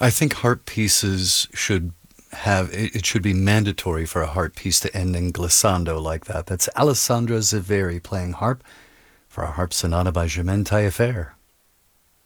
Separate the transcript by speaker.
Speaker 1: I think harp pieces should it should be mandatory for a harp piece to end in glissando like that. That's Alessandra Ziveri playing harp for a harp sonata by Germaine Taillefer.